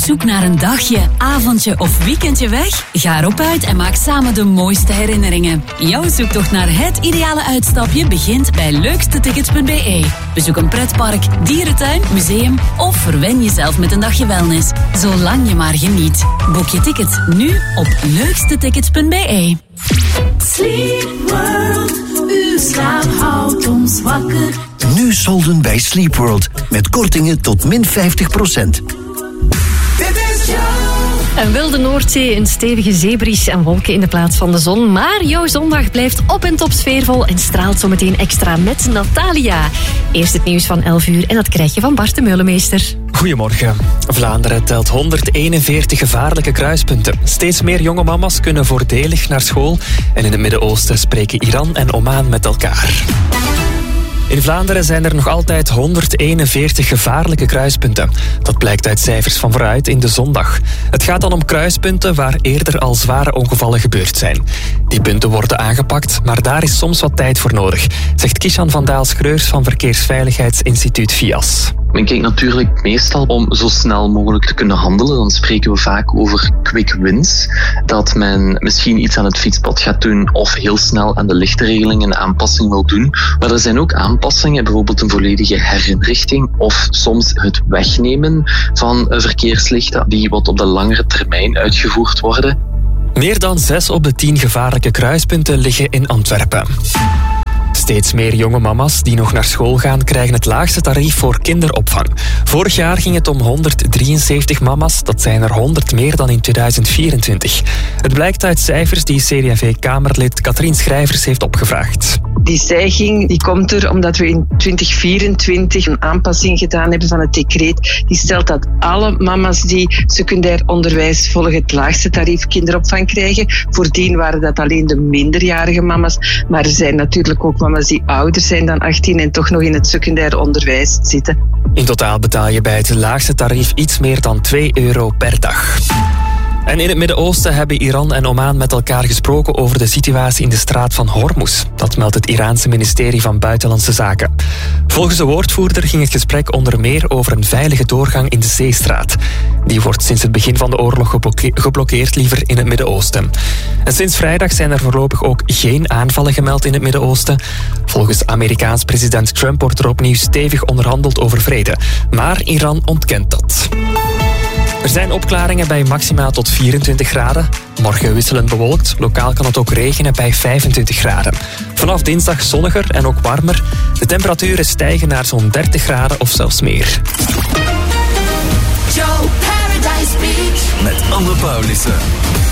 zoek naar een dagje, avondje of weekendje weg? Ga erop uit en maak samen de mooiste herinneringen. Jouw zoektocht naar het ideale uitstapje begint bij leukstetickets.be. Bezoek een pretpark, dierentuin, museum of verwen jezelf met een dagje wellness. Zolang je maar geniet. Boek je tickets nu op leukstetickets.be. Sleep World, uw slaap houdt ons wakker. Nu solden bij Sleep World met kortingen tot min 50%. Een wilde Noordzee, een stevige zeebries en wolken in de plaats van de zon. Maar jouw zondag blijft op en top sfeervol en straalt zometeen extra met Natalia. Eerst het nieuws van 11 uur en dat krijg je van Bart de Meulemeester. Goedemorgen. Vlaanderen telt 141 gevaarlijke kruispunten. Steeds meer jonge mama's kunnen voordelig naar school. En in het Midden-Oosten spreken Iran en Oman met elkaar. In Vlaanderen zijn er nog altijd 141 gevaarlijke kruispunten. Dat blijkt uit cijfers van Vooruit in de zondag. Het gaat dan om kruispunten waar eerder al zware ongevallen gebeurd zijn. Die punten worden aangepakt, maar daar is soms wat tijd voor nodig, zegt Kishan van Daal-Schreurs van Verkeersveiligheidsinstituut VIAS. Men kijkt natuurlijk meestal om zo snel mogelijk te kunnen handelen. Dan spreken we vaak over quick wins. Dat men misschien iets aan het fietspad gaat doen of heel snel aan de lichtenregeling een aanpassing wil doen. Maar er zijn ook aanpassingen, bijvoorbeeld een volledige herinrichting of soms het wegnemen van verkeerslichten die wat op de langere termijn uitgevoerd worden. Meer dan 6 op de 10 gevaarlijke kruispunten liggen in Antwerpen. Steeds meer jonge mama's die nog naar school gaan krijgen het laagste tarief voor kinderopvang. Vorig jaar ging het om 173 mama's, dat zijn er 100 meer dan in 2024. Het blijkt uit cijfers die CD&V-Kamerlid Katrien Schrijvers heeft opgevraagd. Die stijging die komt er omdat we in 2024 een aanpassing gedaan hebben van het decreet. Die stelt dat alle mama's die secundair onderwijs volgen het laagste tarief kinderopvang krijgen. Voordien waren dat alleen de minderjarige mama's. Maar er zijn natuurlijk ook mama's die ouder zijn dan 18 en toch nog in het secundair onderwijs zitten. In totaal betaal je bij het laagste tarief iets meer dan €2 per dag. En in het Midden-Oosten hebben Iran en Oman met elkaar gesproken over de situatie in de straat van Hormuz. Dat meldt het Iraanse ministerie van Buitenlandse Zaken. Volgens de woordvoerder ging het gesprek onder meer over een veilige doorgang in de zeestraat. Die wordt sinds het begin van de oorlog geblokkeerd liever in het Midden-Oosten. En sinds vrijdag zijn er voorlopig ook geen aanvallen gemeld in het Midden-Oosten. Volgens Amerikaans president Trump wordt er opnieuw stevig onderhandeld over vrede. Maar Iran ontkent dat. Er zijn opklaringen bij maximaal tot 24 graden. Morgen wisselend bewolkt. Lokaal kan het ook regenen bij 25 graden. Vanaf dinsdag zonniger en ook warmer. De temperaturen stijgen naar zo'n 30 graden of zelfs meer. Joe Paradise Beach Met Anne Paulissen.